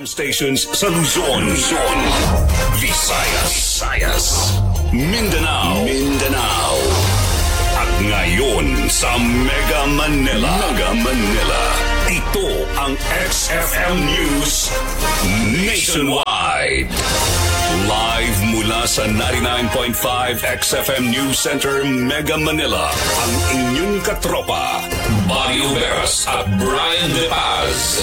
Stations sa Luzon, Visayas, Mindanao, at ngayon sa Mega Manila. Ito ang XFM News Nationwide. Live mula sa 99.5 XFM News Center, Mega Manila, ang inyong katropa, Mario Veras at Brian De Paz.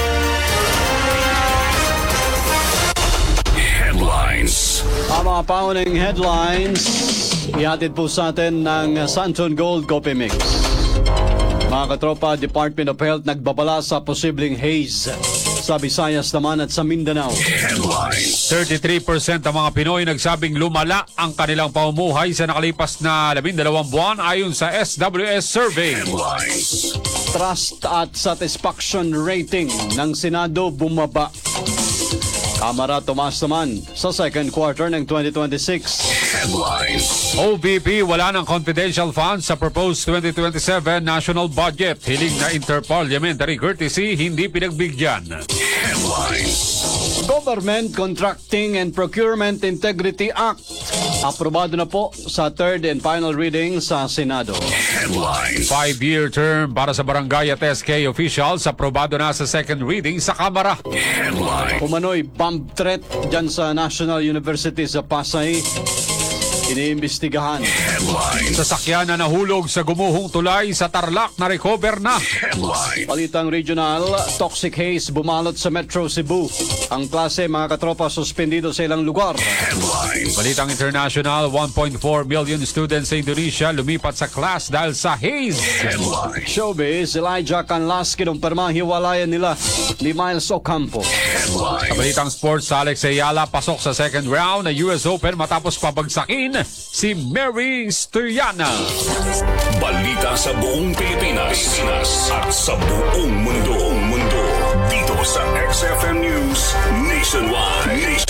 Headlines. Ang mga pauning headlines, ihatid po sa atin ng Santon Gold Coffee Mix. Mga katropa, Department of Health nagbabala sa posibleng haze sa Visayas naman at sa Mindanao. Headlines. 33% ng mga Pinoy nagsabing lumala ang kanilang pamumuhay sa nakalipas na 12 buwan ayon sa SWS survey. Headlines. Trust at satisfaction rating ng Senado bumaba. Kamara tumaas naman sa second quarter ng 2026. Headlines. OVP wala ng confidential funds sa proposed 2027 national budget. Hiling na interparliamentary courtesy hindi pinagbigyan. Headlines. Government Contracting and Procurement Integrity Act. Aprobado na po sa third and final reading sa Senado. Headlines. 5-year term para sa barangay at SK officials. Aprobado na sa second reading sa Kamara. Headlines. Umano'y bomb threat dyan sa National University sa Pasay. Iniimbestigahan. Headlines. Sasakyan na nahulog sa gumuhong tulay sa Tarlac na recover na. Headlines. Palitang regional, toxic haze bumalot sa Metro Cebu. Ang klase mga katropa suspendido sa ilang lugar. Headlines. Balitang international, 1.4 million students sa Indonesia lumipat sa class dahil sa haze. Headlines. Showbiz, Elijah Canlas kinumpirma hiwalayan nila ni Miles Ocampo. Headlines. Balitang sports, Alex Ayala pasok sa second round ng US Open matapos pabagsakin si Mary Sturriana. Balita sa buong Pilipinas at sa buong mundo. Dito sa XFM News Nationwide.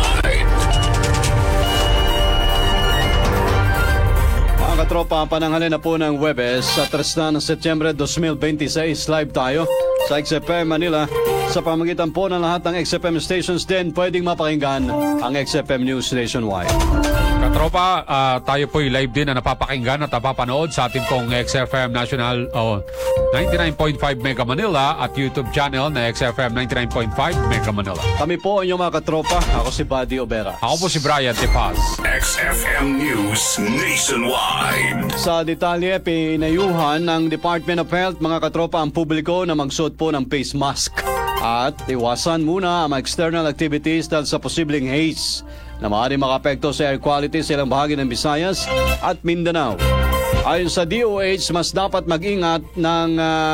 Mga katropa, pananghalin na po ng Webes sa 3 ng Setyembre 2026. Live tayo sa XFM Manila. Sa pamagitan po ng lahat ng XFM stations din, pwedeng mapakinggan ang XFM News Nationwide. Katropa, tayo po'y live din na napapakinggan at napapanood sa ating pong XFM National 99.5 Mega Manila at YouTube channel na XFM 99.5 Mega Manila. Kami po ang inyong mga katropa. Ako si Buddy Obera. Ako po si Brian De Paz. XFM News Nationwide. Sa detalye, pinayuhan ng Department of Health mga katropa ang publiko na magsuot po ng face mask. At iwasan muna ang mga external activities dahil sa posibleng haze na maaaring makapekto sa air quality sa ilang bahagi ng Visayas at Mindanao. Ayon sa DOH, mas dapat mag-ingat ng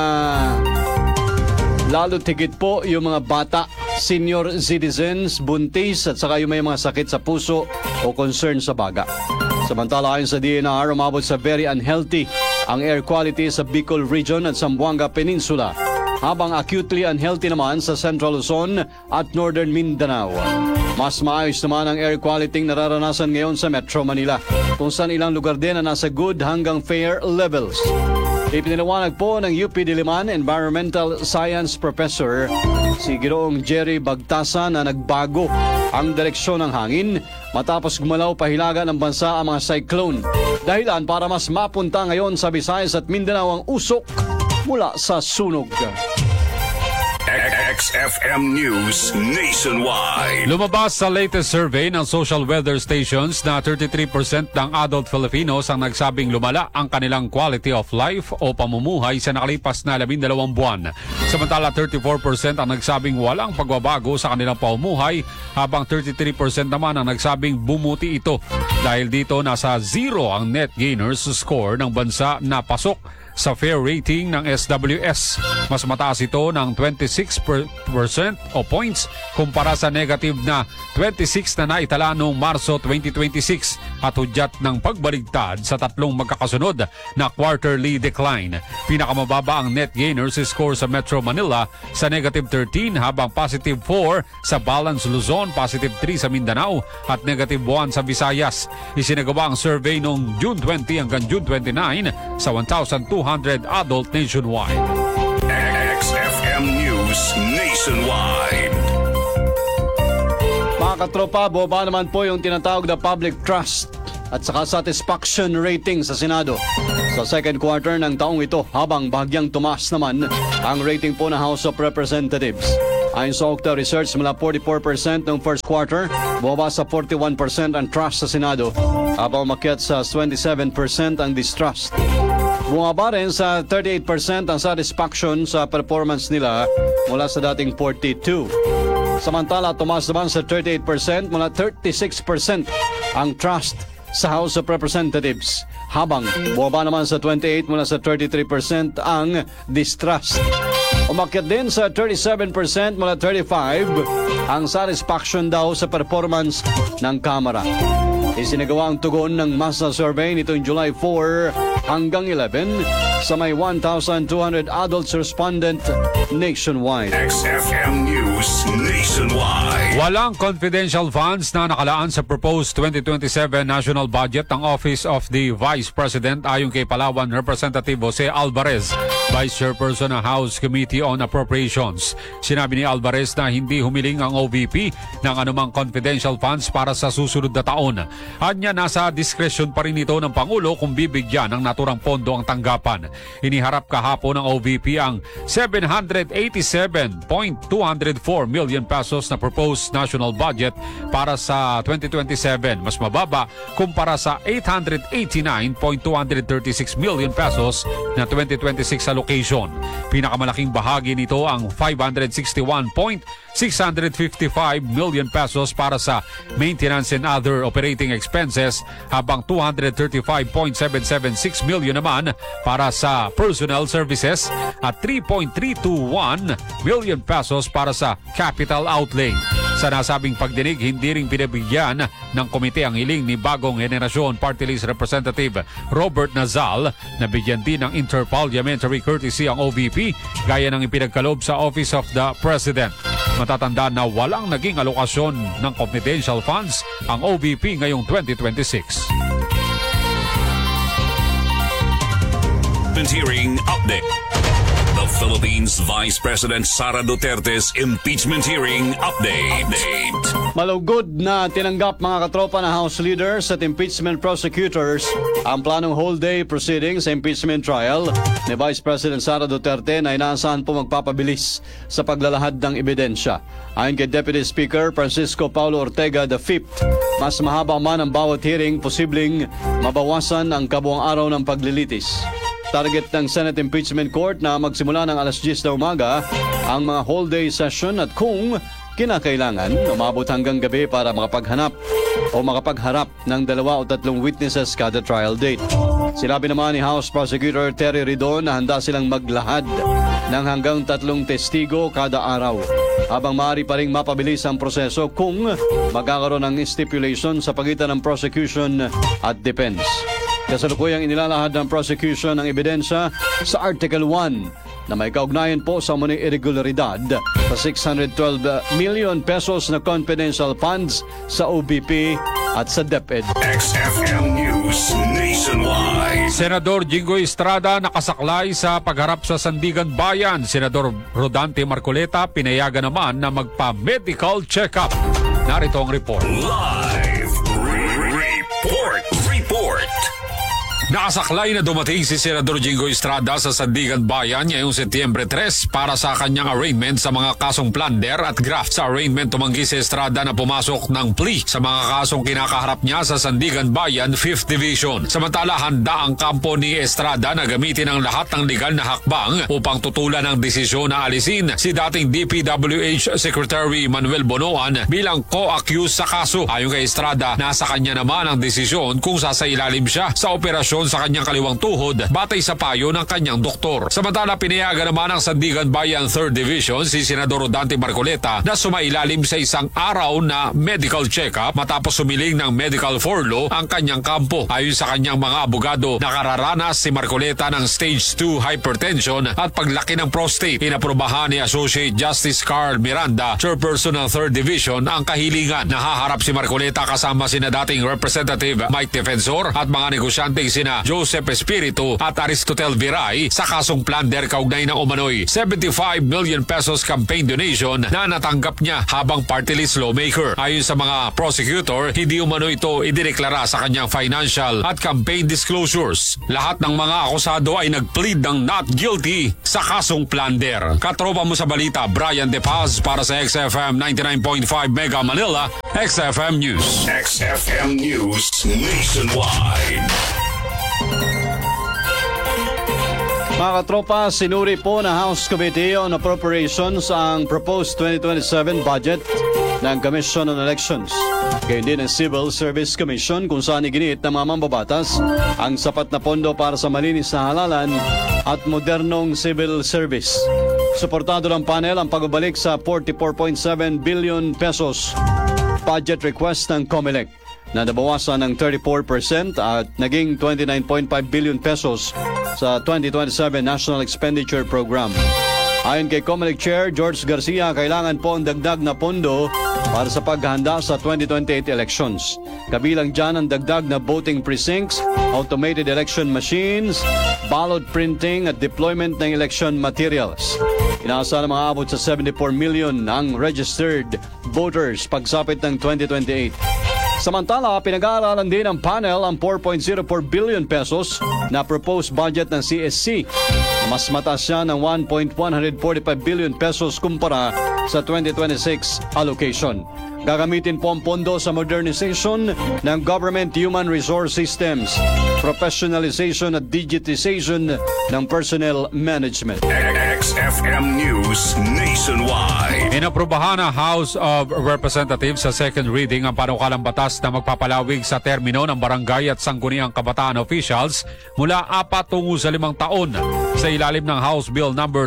lalo tigit po yung mga bata, senior citizens, buntis at saka yung may mga sakit sa puso o concern sa baga. Samantala ayon sa DNR, umabot sa very unhealthy ang air quality sa Bicol Region at Zamboanga Peninsula, habang acutely unhealthy naman sa Central Luzon at Northern Mindanao. Mas maayos naman ang air quality nararanasan ngayon sa Metro Manila, kung saan ilang lugar din na nasa good hanggang fair levels. Ipinaliwanag po ng UP Diliman Environmental Science Professor si Ginoong Jerry Bagtasa na nagbago ang direksyon ng hangin matapos gumalaw pahilaga ng bansa ang mga cyclone. Dahilan para mas mapunta ngayon sa Visayas at Mindanao ang usok mula sa sunog. XFM News Nationwide. Lumabas sa latest survey ng social weather stations na 33% ng adult Filipinos ang nagsabing lumala ang kanilang quality of life o pamumuhay sa nakalipas na 12 buwan. Samantala 34% ang nagsabing walang pagbabago sa kanilang pamumuhay, habang 33% naman ang nagsabing bumuti ito. Dahil dito nasa 0 ang net gainers score ng bansa na pasok sa fair rating ng SWS. Mas mataas ito ng 26% o points kumpara sa negative na 26 na naitala noong Marso 2026 at hudyat ng pagbaligtad sa tatlong magkakasunod na quarterly decline. Pinakamababa ang net gainers score sa Metro Manila sa negative 13, habang positive 4 sa Balance Luzon, positive 3 sa Mindanao at negative 1 sa Visayas. Isinagawa ang survey noong June 20 hanggang June 29 sa 1,200 adult nationwide. XFM News Nationwide. katropa, bumaba naman po yung tinatawag na public trust at saka satisfaction rating sa Senado sa second quarter ng taong ito, habang bahagyang tumaas naman ang rating po ng House of Representatives. Ayon sa Okta Research, mula 44% noong first quarter, bumaba sa 41% ang trust sa Senado, habang umakyat sa 27% ang distrust. Bumaba rin sa 38% ang satisfaction sa performance nila mula sa dating 42%. Samantala, tumaas naman sa 38% mula 36% ang trust sa House of Representatives, habang bumaba naman sa 28% mula sa 33% ang distrust. Umakyat din sa 37% mula 35% ang satisfaction daw sa performance ng Kamara. Isinagawa ang tugon ng masa survey nitong July 4 hanggang 11 sa may 1,200 adults respondent nationwide. XFM News Nationwide. Walang confidential funds na nakalaan sa proposed 2027 national budget ng Office of the Vice President ayon kay Palawan Representative Jose Alvarez, Vice Chairperson ng House Committee on Appropriations. Sinabi ni Alvarez na hindi humiling ang OVP ng anumang confidential funds para sa susunod na taon. Anya, nasa diskresyon pa rin ito ng Pangulo kung bibigyan ng naturang pondo ang tanggapan. Iniharap kahapon ng OVP ang 787.204 million pesos na proposed national budget para sa 2027, mas mababa kumpara sa 889.236 million pesos na 2026 allocation. Pinakamalaking bahagi nito ang 561.655 million pesos para sa maintenance and other operating expenses, habang 235.776 million naman para sa personnel services at 3.321 million pesos para sa capital outlay. Sa nasabing pagdinig, hindi ring pinabigyan ng komite ang hiling ni Bagong Henerasyon Party List Representative Robert Nazal na bigyan din ng interparliamentary courtesy ang OVP gaya ng ipinagkaloob sa Office of the President. Matatandaan na walang naging alokasyon ng confidential funds ang OVP ngayong 2026. Hearing update. The Philippines Vice President Sara Duterte's impeachment hearing update. Malugod na tinanggap mga katropa ng House leaders at impeachment prosecutors ang planong whole day proceedings sa impeachment trial ni Vice President Sara Duterte na inaasahan po magpapabilis sa paglalahad ng ebidensya. Ayon kay Deputy Speaker Francisco Paulo Ortega V, mas mahaba man ang bawat hearing, posibleng mabawasan ang kabuang araw ng paglilitis. Target ng Senate Impeachment Court na magsimula ng alas 10 na umaga ang mga whole day session at kung kinakailangan, umabot hanggang gabi para makapaghanap o makapagharap ng 2 o 3 witnesses kada trial date. Sinabi naman ni House Prosecutor Terry Ridon na handa silang maglahad ng hanggang 3 testigo kada araw, habang maaari pa ring mapabilis ang proseso kung magkakaroon ng stipulation sa pagitan ng prosecution at defense. Kasalukuyang inilalahad ng prosecution ng ebidensya sa Article 1 na may kaugnayan po sa umano'y irregularidad sa 612 million pesos na confidential funds sa OVP at sa DepEd. XFM News Nationwide. Senador Jinggoy Estrada nakasaklay sa pagharap sa Sandigan Bayan. Senador Rodante Marcoleta pinayagan naman na magpa-medical check-up. Narito ang report. Live report. Nakasaklay na dumating si Senador Jinggoy Estrada sa Sandigan Bayan ngayong Setyembre 3 para sa kanyang arraignment sa mga kasong plunder at graft. Sa arraignment, tumanggi si Estrada na pumasok ng plea sa mga kasong kinakaharap niya sa Sandigan Bayan 5th Division. Samantala, handa ang kampo ni Estrada na gamitin ang lahat ng legal na hakbang upang tutulan ang desisyon na alisin si dating DPWH Secretary Manuel Bonoan bilang co-accused sa kaso. Ayon kay Estrada, nasa kanya naman ang desisyon kung sasailalim siya sa operasyon sa kanyang kaliwang tuhod batay sa payo ng kanyang doktor. Samantala, pinayagan naman ng Sandigan Bayan 3rd Division si Senador Rodante Marcoleta na sumailalim sa isang araw na medical check-up matapos sumiling ng medical furlough ang kanyang kampo. Ayon sa kanyang mga abogado, nakararanas si Marcoleta ng stage 2 hypertension at paglaki ng prostate. Inaprobahan ni Associate Justice Carl Miranda, Chairperson ng 3rd Division, ang kahilingan. Nahaharap si Marcoleta kasama sina dating Representative Mike Defensor at mga negosyanteng sina sina Joseph Espiritu at Aristotel Viray sa kasong plunder kaugnay ng umano'y 75 million pesos campaign donation na natanggap niya habang party list lawmaker. Ayon sa mga prosecutor, hindi umano ito idineklara sa kanyang financial at campaign disclosures. Lahat ng mga akusado ay nagplead ng not guilty sa kasong plunder. Katropa mo sa balita, Brian De Paz para sa XFM 99.5 Mega Manila, XFM News. XFM News Nationwide. Mga katropa, sinuri po na House Committee on Appropriations ang proposed 2027 budget ng Commission on Elections. Gayon din ang Civil Service Commission kung saan iginiit ng mga mambabatas ang sapat na pondo para sa malinis na halalan at modernong civil service. Suportado ng panel ang pagbabalik sa 44.7 billion pesos budget request ng COMELEC na nabawasan ng 34% at naging 29.5 billion pesos sa 2027 National Expenditure Program. Ayon kay COMELEC Chair George Garcia, kailangan po ang dagdag na pondo para sa paghahanda sa 2028 elections. Kabilang dyan ang dagdag na voting precincts, automated election machines, ballot printing at deployment ng election materials. Inaasahan na maaabot sa 74 million ang registered voters pagsapit ng 2028. Samantala, pinag-aaralan din ng panel ang 4.04 billion pesos na proposed budget ng CSC. Mas mataas siya ng 1.145 billion pesos kumpara sa 2026 allocation. Gagamitin po ang pondo sa modernization ng government human resource systems, professionalization at digitization ng personnel management. XFM News Nationwide. Inaprubahan ng House of Representatives sa second reading ang panukalang batas na magpapalawig sa termino ng barangay at sangguniang kabataan officials mula 4 tungo sa 5 taon. Sa ilalim ng House Bill number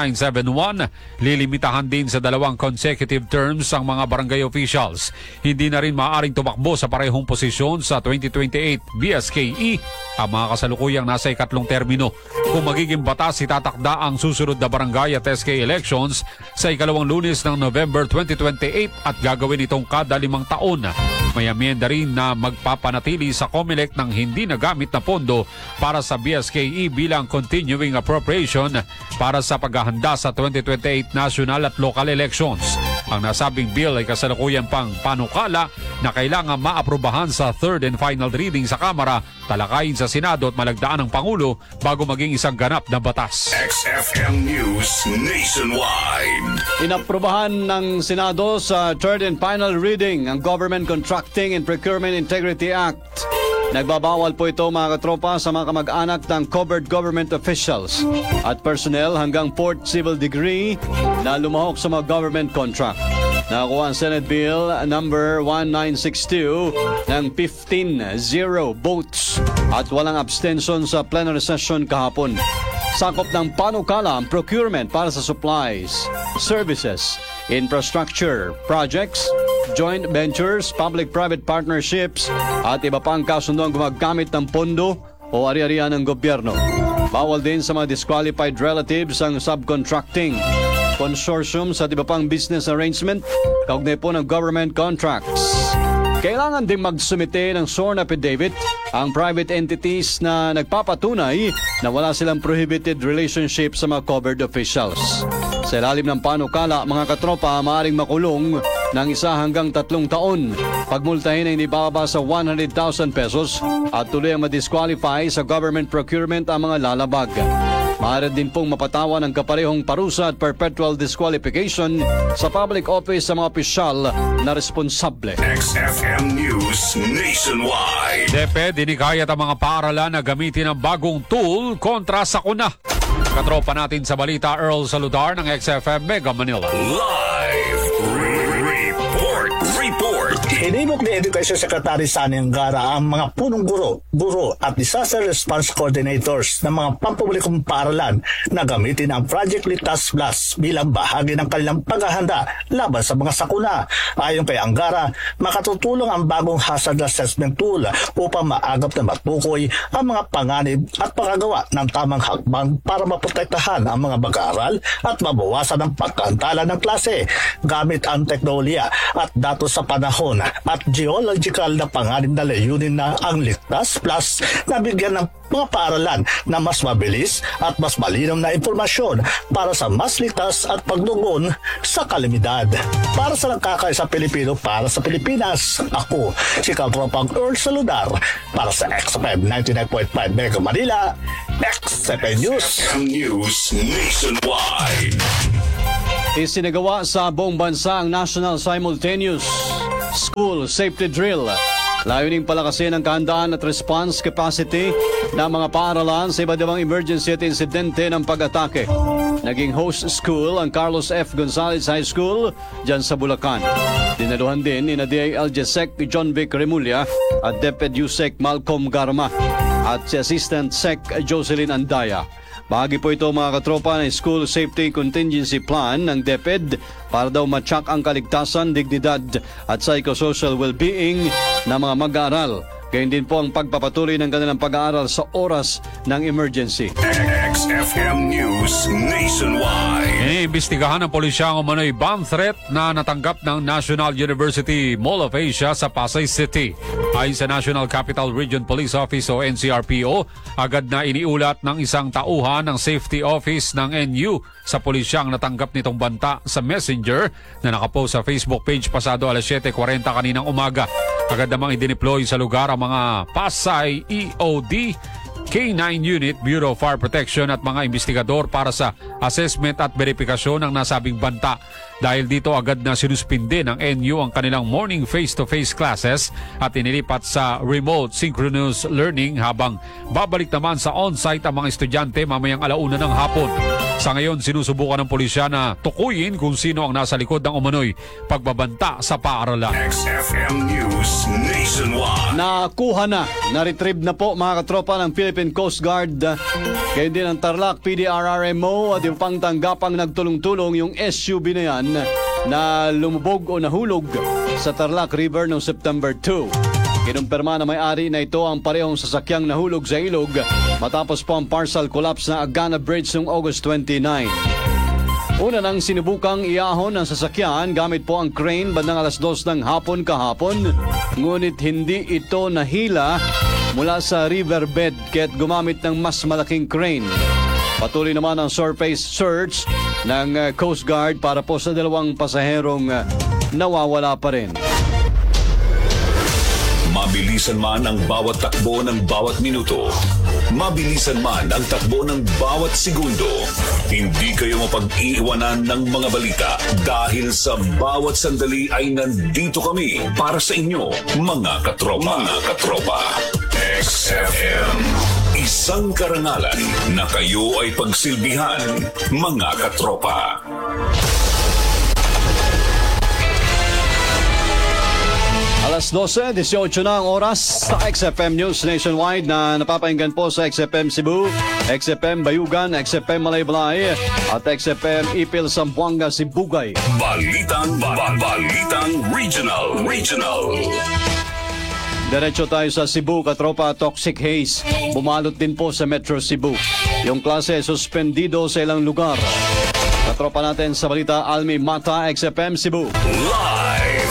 10971, lilimitahan din sa 2 consecutive terms ang mga barangay officials. Hindi na rin maaaring tumakbo sa parehong posisyon sa 2028 BSKE ang mga kasalukuyang nasa 2 termino. Kung magiging batas, itatakda ang susunod na barangay at SK elections sa 2 Lunes ng November 2028 at gagawin itong kada 5 taon. May amyenda rin na magpapanatili sa COMELEC ng hindi nagamit na pondo para sa BSKE bilang continuing appropriation para sa paghahanda sa 2028 national at local elections. Ang nasabing bill ay kasalukuyan pang panukala na kailangan maaprubahan sa third and final reading sa Kamara, talakayin sa Senado at malagdaan ng Pangulo bago maging isang ganap na batas. XFM News Nationwide. Inaprubahan ng Senado sa third and final reading ang Government Contracting and Procurement Integrity Act. Nagbabawal po ito, mga katropa, sa mga kamag-anak ng covered government officials at personnel hanggang 4th civil degree na lumahok sa mga government contract. Nakakuha ang Senate Bill number 1962 ng 15-0 votes at walang abstention sa plenary session kahapon. Sakop ng panukala ang procurement para sa supplies, services, infrastructure, projects, joint ventures, public-private partnerships at iba pang kasunduang gumagamit ng pondo o ari-arian ng gobyerno. Bawal din sa mga disqualified relatives ang subcontracting, consortiums at iba pang business arrangement kaugnay po ng government contracts. Kailangan din magsumite ng sworn affidavit ang private entities na nagpapatunay na wala silang prohibited relationship sa mga covered officials. Sa ilalim ng panukala, mga katropa, maaaring makulong ng 1 hanggang 3 taon. Pagmultahin ay hindi bababa sa 100,000 pesos at tuloy ang madisqualify sa government procurement ang mga lalabag. Maaari din pong mapatawan ng kaparehong parusa at perpetual disqualification sa public office sa mga opisyal na responsable. XFM News Nationwide. DepEd, dinikayat ang mga paaralan na gamitin ang bagong tool kontra sakuna. Katropa natin sa balita, Earl Saludar ng XFM Mega Manila. Live report. Hinimok ni Education Secretary Sani Angara ang mga punong guro at disaster response coordinators ng mga pampublikong paaralan na gamitin ang Project Ligtas Plus bilang bahagi ng kanilang paghahanda laban sa mga sakuna. Ayon kay Angara, makatutulong ang bagong hazard assessment tool upang maagap na matukoy ang mga panganib at pagagawa ng tamang hakbang para maprotektahan ang mga mag-aaral at mabawasan ang pagkaantala ng klase gamit ang teknolohiya at datos sa panahon at geological na panganib na layunin na ang Ligtas Plus na bigyan ng mga paaralan na mas mabilis at mas malinaw na impormasyon para sa mas ligtas at paglugon sa kalamidad. Para sa nagkakaisa Pilipino, para sa Pilipinas, ako si Katropang Earl Saludar para sa XFM 99.5 Mega Manila, XFM News. XFM News Nationwide. Isinagawa sa buong bansa ang National Simultaneous School Safety Drill. Layuning palakasin ang kahandaan at response capacity ng mga paaralan sa iba't ibang emergency at insidente ng pag-atake. Naging host school ang Carlos F. Gonzalez High School dyan sa Bulacan. Dinaluhan din ni DILG Sec John Vic Remulla at DepEd USEC Malcolm Garma at si Assistant Sec Jocelyn Andaya. Bahagi po ito mga katropa ng School Safety Contingency Plan ng DepEd para daw matsak ang kaligtasan, dignidad at psychosocial well-being ng mga mag-aaral. Gayun din po ang pagpapatuloy ng kanilang pag-aaral sa oras ng emergency. XFM News Nationwide. Iniimbestigahan ng pulisya ang umano'y bomb threat na natanggap ng National University Mall of Asia sa Pasay City. Ayon sa National Capital Region Police Office o NCRPO, agad na iniulat ng isang tauhan ng Safety Office ng NU sa pulisyang natanggap nitong banta sa Messenger na nakapost sa Facebook page pasado alas 7:40 kaninang umaga. Agad namang idineploy sa lugar ang mga Pasay EOD, K9 Unit, Bureau of Fire Protection at mga investigador para sa assessment at verifikasyon ng nasabing banta. Dahil dito agad na sinuspinde ng NU ang kanilang morning face-to-face classes at inilipat sa remote synchronous learning habang babalik naman sa on-site ang mga estudyante mamayang alauna ng hapon. Sa ngayon, sinusubukan ng pulisya na tukuyin kung sino ang nasa likod ng umano'y pagbabanta sa paaralan. XFM News Nationwide. Nakuha na-retrieve na po mga katropa ng Philippine Coast Guard. Kaya din ang Tarlac PDRRMO at yung pangtanggapang nagtulong-tulong yung SUV na yan na lumubog o nahulog sa Tarlac River noong September 2. Kinumpirma na may-ari na ito ang parehong sasakyang nahulog sa ilog matapos po ang partial collapse na Agana Bridge noong August 29. Una nang sinubukang iahon ang sasakyan gamit po ang crane bandang alas 2 ng hapon kahapon, ngunit hindi ito nahila mula sa riverbed kaya't gumamit ng mas malaking crane. Patuloy naman ang surface search ng Coast Guard para po sa dalawang pasaherong nawawala pa rin. Mabilisan man ang bawat takbo ng bawat minuto, mabilisan man ang takbo ng bawat segundo, hindi kayo mapag-iiwanan ng mga balita dahil sa bawat sandali ay nandito kami para sa inyo, mga katropa. Mga katropa. XFM. Isang karangalan na kayo ay pagsilbihan, mga katropa. Alas 12:18 na ang oras sa XFM News Nationwide na napapahinggan po sa XFM Cebu, XFM Bayugan, XFM Malaybalay at XFM Ipil Zamboanga Sibugay. Balitang Regional. Diretso tayo sa Cebu, katropa. Toxic haze bumalot din po sa Metro Cebu. Yung klase suspendido sa ilang lugar. Katropa natin sa balita, Almi Mata, XFM Cebu. Live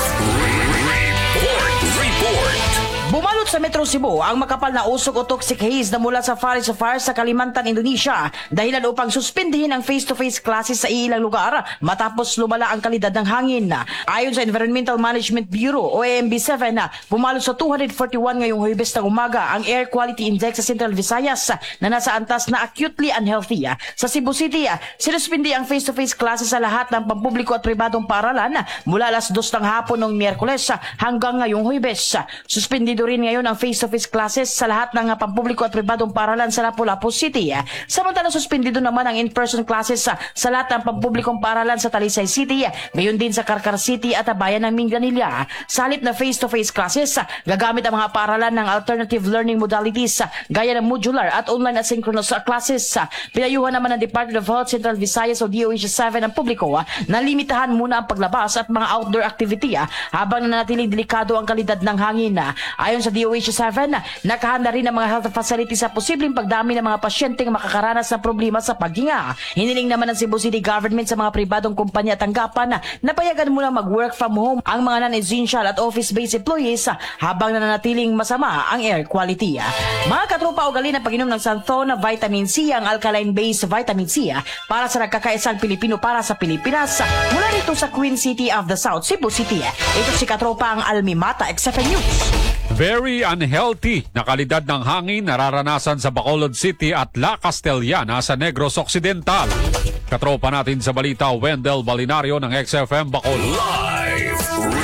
report. Bumalot sa Metro Cebu ang makapal na usok o toxic haze na mula sa Forest Fire sa Kalimantan, Indonesia, dahilan upang suspindihin ang face-to-face classes sa ilang lugar matapos lumala ang kalidad ng hangin. Ayon sa Environmental Management Bureau o EMB7, bumalot sa 241 ngayong Huwebes ng umaga ang Air Quality Index sa Central Visayas na nasa antas na acutely unhealthy. Sa Cebu City, sinuspindi ang face-to-face classes sa lahat ng pampubliko at pribadong paaralan mula alas 2 ng hapon ng Miyerkules hanggang ngayong Huwebes. Suspendido rin ngayon ang face-to-face classes sa lahat ng pampubliko at pribadong paaralan sa Lapu-Lapu City. Samantala, suspendido naman ang in-person classes sa lahat ng pampublikong paaralan sa Talisay City, gayon din sa Carcar City at bayan ng Mindanilla. Sa halip na face-to-face classes, gagamit ang mga paaralan ng alternative learning modalities gaya ng modular at online asynchronous classes. Pinayuhan naman ng Department of Health Central Visayas o DOH-7 ang publiko na limitahan muna ang paglabas at mga outdoor activity habang nanatiling delikado ang kalidad ng hangin. Ayon sa DOH DOH-7, nakahanda rin ang mga health facilities sa posibleng pagdami ng mga pasyenteng makakaranas ng problema sa paghinga. Hiniling naman ng Cebu City Government sa mga pribadong kumpanya at tanggapan na payagan muna mag-work from home ang mga non-essential at office-based employees habang nananatiling masama ang air quality. Mga katropa, ugali ng pag-inom ng Santhon Vitamin C, ang alkaline-based vitamin C para sa nagkakaisang Pilipino para sa Pilipinas. Mula rito sa Queen City of the South, Cebu City. Ito si katropa ang Almimata, XFM News. Very unhealthy na kalidad ng hangin nararanasan sa Bacolod City at La Castellana sa Negros Occidental. Katropa natin sa balita, Wendell Balinario ng XFM Bacolod. Live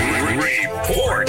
report.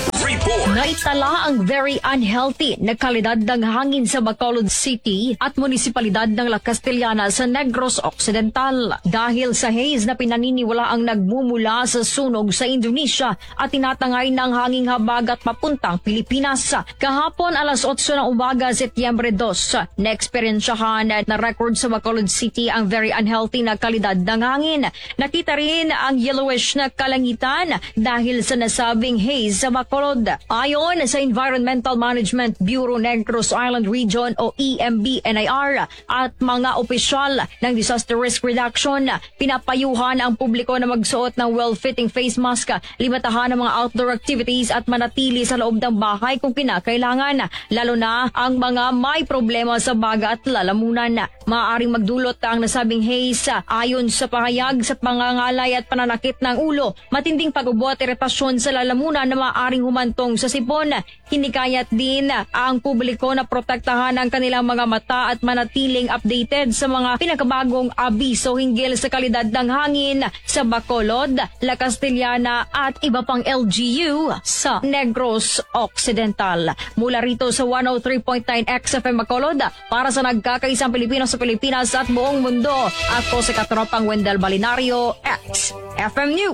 Naitala ang very unhealthy na kalidad ng hangin sa Bacolod City at munisipalidad ng La Castellana sa Negros Occidental dahil sa haze na pinaniniwala ang nagmumula sa sunog sa Indonesia at tinatangay ng hanging habagat papuntang Pilipinas. Kahapon alas 8 ng umaga, Setyembre 2, na-eksperyensyahan na record sa Bacolod City ang very unhealthy na kalidad ng hangin. Nakita rin ang yellowish na kalangitan dahil sa nasabing haze sa Bacolod. Ayon sa Environmental Management Bureau Negros Island Region o EMB-NIR at mga opisyal ng Disaster Risk Reduction, pinapayuhan ang publiko na magsuot ng well-fitting face mask, limitahan ang mga outdoor activities at manatili sa loob ng bahay kung kinakailangan, lalo na ang mga may problema sa baga at lalamunan. Maaaring magdulot ang nasabing haze ayon sa pahayag sa pangangalay at pananakit ng ulo, matinding pag-ubo at iritasyon sa lalamunan na maaaring humantong sa sipon. Hinikayat din ang publiko na protektahan ang kanilang mga mata at manatiling updated sa mga pinakabagong abiso hinggil sa kalidad ng hangin sa Bacolod, La Castellana at iba pang LGU sa Negros Occidental. Mula rito sa 103.9 XFM Bacolod, para sa nagkakaisang Pilipino sa Pilipinas at buong mundo, ako si katropang Wendell Balinario, XFM News.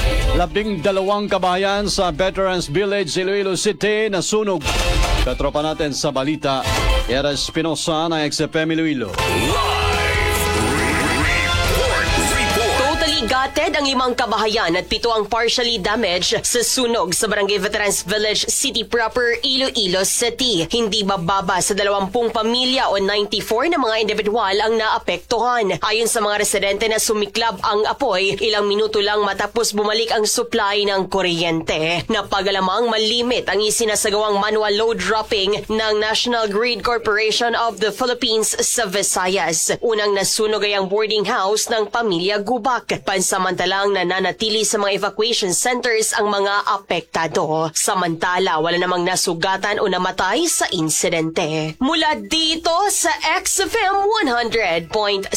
12 kabahayan sa Veterans Village, Iloilo City na sunog. Katropa natin sa balita, Era Espinosa ng XFM Iloilo. Gutted ang 5 kabahayan at 7 ang partially damaged sa sunog sa Barangay Veterans Village City proper, Iloilo City. Hindi bababa sa 20 pamilya o 94 na mga individual ang naapektuhan. Ayon sa mga residente na sumiklab ang apoy, ilang minuto lang matapos bumalik ang supply ng kuryente. Napagalamang malimit ang isinasagawang manual load dropping ng National Grid Corporation of the Philippines sa Visayas. Unang nasunog ay ang boarding house ng pamilya Gubak. Pansamantalang nananatili sa mga evacuation centers ang mga apektado. Samantala, wala namang nasugatan o namatay sa insidente. Mula dito sa XFM 100.7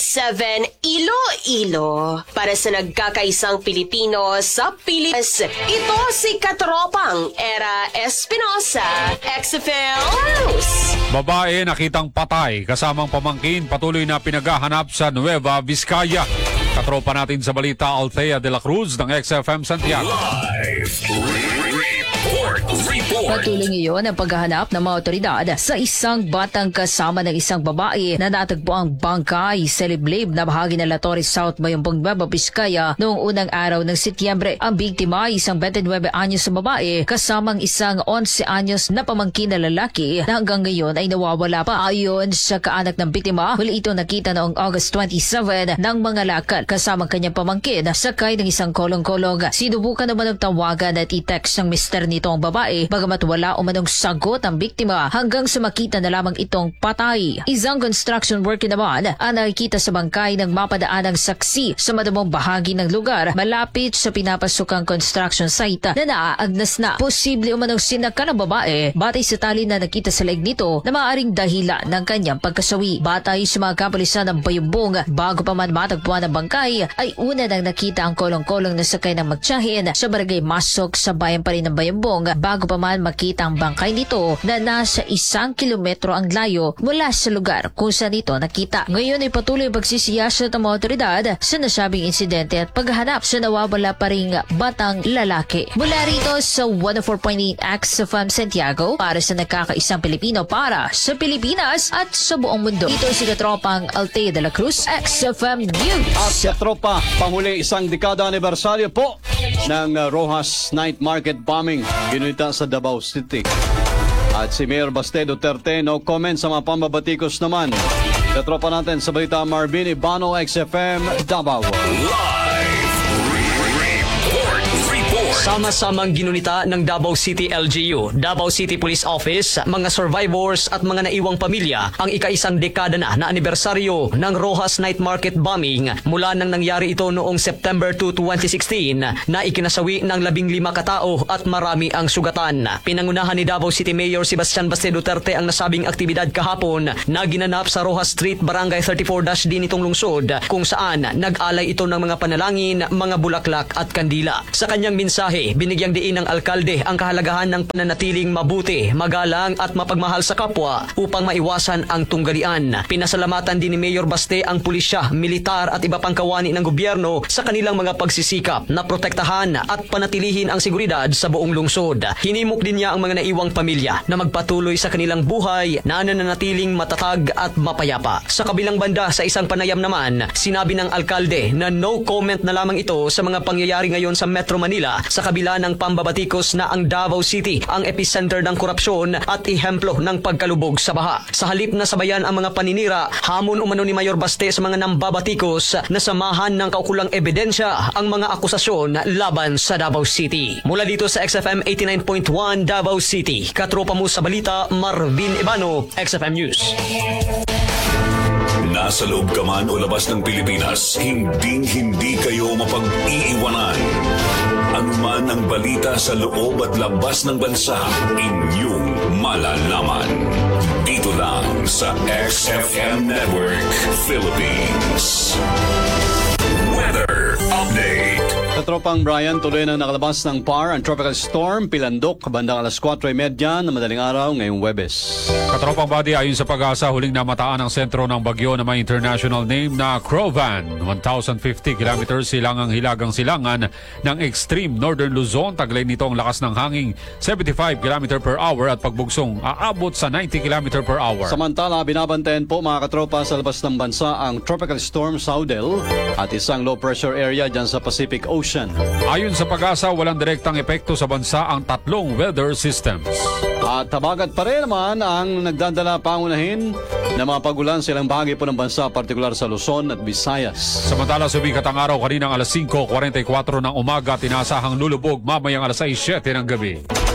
Iloilo, para sa nagkakaisang Pilipino sa Pilipinas, ito si katropang Era Espinosa, XFM News. Babae nakitang patay kasamang pamangkin patuloy na pinaghahanap sa Nueva Vizcaya. Katropa natin sa balita, Althea de la Cruz ng XFM Santiago. Live report. Patuloy ngayon ang paghahanap ng mga otoridad sa isang batang kasama ng isang babae na natagpo ang bangkay sa liblib na bahagi ng Latorre South, Mayumpong, Nueva Vizcaya noong unang araw ng Setyembre. Ang biktima ay isang 29 anyos na babae kasamang isang 11 anyos na pamangkin na lalaki na hanggang ngayon ay nawawala pa. Ayon sa kaanak ng biktima, huli ito nakita noong August 27 ng mga lakal kasamang kanyang pamangkin sakay ng isang kolong-kolong. Sinubukan naman ng tawagan at i-text ng mister nito ang babae, bagamat wala umanong sagot ang biktima hanggang sa makita na lamang itong patay. Isang construction worker naman ang nakikita sa bangkay ng mapadaan ng saksi sa madamong bahagi ng lugar malapit sa pinapasukang construction site na naaagnas na. Posible umanong sinaka ng babae batay sa tali na nakita sa leeg nito na maaaring dahilan ng kanyang pagkasawi. Batay sa mga kapulisan ng Bayumbong, bago pa man matagpuan ang bangkay ay una nang nakita ang kolong-kolong na sakay ng magtiyahin sa barangay Masok sa bayan pa rin ng Bayumbong, bago pa man makita ang bangkay nito na nasa 1 kilometro ang layo mula sa lugar kung saan ito nakita. Ngayon ay patuloy pagsisiyasat ng mga otoridad sa nasabing insidente at paghahanap sa nawawala pa ring batang lalaki. Mula rito sa 104.8 XFM Santiago, para sa nagkakaisang Pilipino para sa Pilipinas at sa buong mundo. Ito si katropang Althea de la Cruz, XFM News. At katropa, panghuli isang dekada anibersaryo po ng Rojas Night Market Bombing ginita sa Davao City. At si Mayor Baste Duterte, no comment sa mga pambabatikos naman. Katropa natin sa balita, Marvin Ibano, XFM, Davao. Sama-samang ginunita ng Davao City LGU, Davao City Police Office, mga survivors at mga naiwang pamilya ang ika-1 dekada na anibersaryo ng Rojas Night Market bombing mula nang nangyari ito noong September 2, 2016 na ikinasawi ng 15 katao at marami ang sugatan. Pinangunahan ni Davao City Mayor Sebastian Baste Duterte ang nasabing aktibidad kahapon na ginanap sa Rojas Street, Barangay 34-D nitong lungsod kung saan nag-alay ito ng mga panalangin, mga bulaklak at kandila. Sa kanyang mensahe, binigyang diin ng alkalde ang kahalagahan ng pananatiling mabuti, magalang at mapagmahal sa kapwa upang maiwasan ang tunggalian. Pinasalamatan din ni Mayor Baste ang pulisya, militar at iba pang kawani ng gobyerno sa kanilang mga pagsisikap na protektahan at panatilihin ang seguridad sa buong lungsod. Hinimok din niya ang mga naiwang pamilya na magpatuloy sa kanilang buhay na nananatiling matatag at mapayapa. Sa kabilang banda, sa isang panayam naman, sinabi ng alkalde na no comment na lamang ito sa mga pangyayari ngayon sa Metro Manila sa kabila ng pambabatikos na ang Davao City ang epicenter ng korupsyon at ihemplo ng pagkalubog sa baha. Sa halip na sabayan ang mga paninira, hamon umano ni Mayor Baste sa mga nambabatikos na samahan ng kaukulang ebidensya ang mga akusasyon laban sa Davao City. Mula dito sa XFM 89.1 Davao City, katropa mo sa balita, Marvin Ibano, XFM News. Nasa loob ka man o labas ng Pilipinas, hindi kayo mapag-iiwanan. Anuman ang balita sa loob at labas ng bansa, inyong malalaman. Dito lang sa XFM Network Philippines. Weather Update. Katropang Brian, tuloy nang nakalabas ng PAR ang Tropical Storm Pilandok bandang alas 4:30 na madaling araw ngayong Huwebes. Katropang Body, ayon sa Pag-asa, huling namataan ang sentro ng bagyo na may international name na Crovan. 1,050 kilometers silangang hilagang silangan ng extreme northern Luzon. Taglay nito ang lakas ng hangin 75 km per hour at pagbugsong aabot sa 90 km per hour. Samantala, binabantayan po mga katropa sa labas ng bansa ang Tropical Storm Saudel at isang low pressure area dyan sa Pacific Ocean. Ayon sa Pag-asa, walang direktang epekto sa bansa ang tatlong weather systems. At habagat pa rin naman ang nagdadala pangunahin na mga pagulan silang bahagi po ng bansa, partikular sa Luzon at Visayas. Samantala, sumikat ang araw kaninang alas 5:44 ng umaga, tinasahang lulubog mamayang alas 6:07 ng gabi.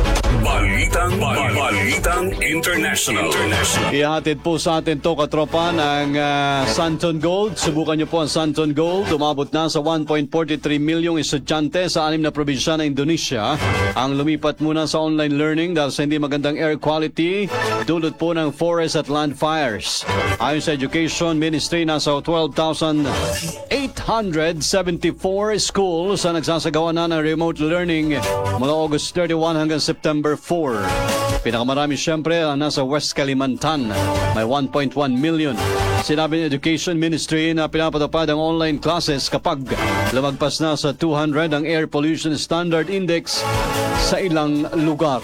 Balitang International. Ihatid po sa atin to katropa ng Santon Gold. Subukan niyo po ang Santon Gold. Umabot na sa 1.43 milyong estudyante sa 6 na probinsya ng Indonesia ang lumipat muna sa online learning dahil sa hindi magandang air quality dulot po ng forest at land fires. Ayon sa Education Ministry, nasa 12,874 schools ang nagsasagawa na ng remote learning mula August 31 hanggang September 4. Pinakamarami siyempre ang nasa West Kalimantan, may 1.1 million. Sinabi ng Education Ministry na pinapatupad ang online classes kapag lumagpas na sa 200 ang Air Pollution Standard Index sa ilang lugar.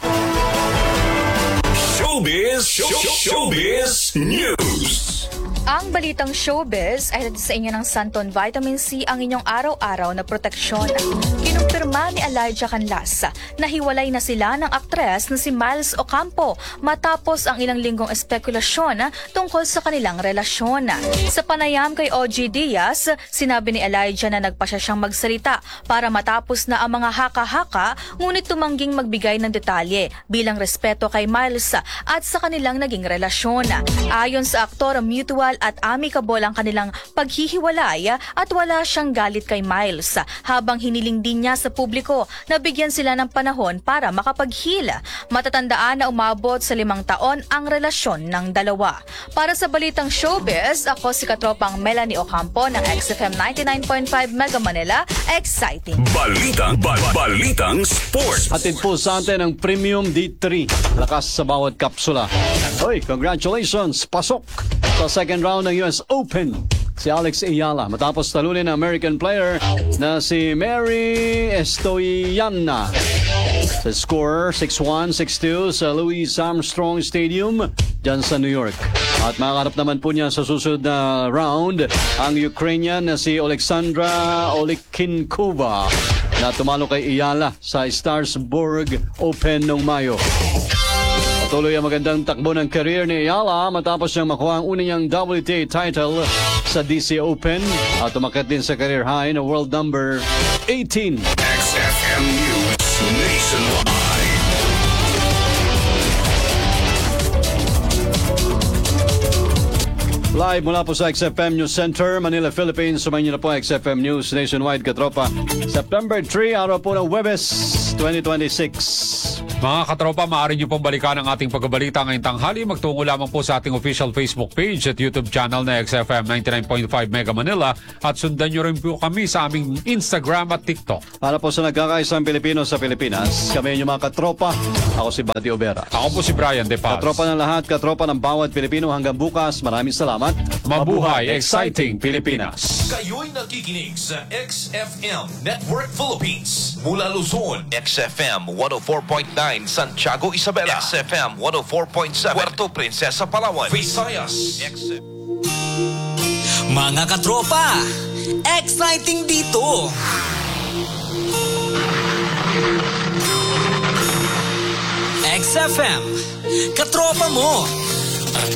Showbiz News. Ang balitang showbiz ay sa inyo ng Santon Vitamin C, ang inyong araw-araw na proteksyon. Kinumpirma ni Elijah Canlas na hiwalay na sila ng aktres na si Miles Ocampo matapos ang ilang linggong espekulasyon tungkol sa kanilang relasyon. Sa panayam kay OG Diaz, sinabi ni Elijah na nagpasya siyang magsalita para matapos na ang mga haka-haka, ngunit tumangging magbigay ng detalye bilang respeto kay Miles at sa kanilang naging relasyon. Ayon sa aktor, mutual at amicable ang kanilang paghihiwalay at wala siyang galit kay Miles, habang hiniling din niya sa publiko na bigyan sila ng panahon para makapag-heal. Matatandaan na umabot sa 5 taon ang relasyon ng dalawa. Para sa balitang showbiz, ako si katropang Melanie Ocampo ng XFM 99.5 Mega Manila. Exciting! Balitang Sports. Hatid po sa atin ang Premium D3. Lakas sa bawat kapsula. Hoy, congratulations! Pasok sa second round ng US Open si Alex Ayala matapos talunin ang American player na si Mary Estoyana sa score 6-1, 6-2 sa Louis Armstrong Stadium dyan sa New York. At makakarap naman po niya sa susunod na round ang Ukrainian na si Alexandra Olikinkova na tumalo kay Ayala sa Starsburg Open noong Mayo. Patuloy ang magandang takbo ng career ni Ayala matapos niyang makuha ang una niyang WTA title sa DC Open at umakyat din sa career high na world number 18. XFM News Nationwide. Live mula po sa XFM News Center, Manila, Philippines. Sumayin niyo na po XFM News Nationwide, katropa. September 3, araw po ng Huwebes, 2026. Mga katropa, maaari niyo pong balikan ang ating pagbabalita ngayong tanghali. Magtungo lamang po sa ating official Facebook page at YouTube channel na XFM 99.5 Mega Manila at sundan niyo rin po kami sa aming Instagram at TikTok. Para po sa nagkakaisang Pilipino sa Pilipinas, kami yung mga katropa. Ako si Buddy Obera. Ako po si Brian De Paz. Katropa ng lahat, katropa ng bawat Pilipino hanggang bukas. Maraming salamat. Mabuhay, exciting Pilipinas. Kayo'y nakikinig sa XFM Network Philippines. Mula Luzon, XFM 104.9 Santiago, Isabela, XFM 104.7 Puerto Princesa, Palawan, Visayas. Mga katropa, exciting dito! XFM, katropa mo!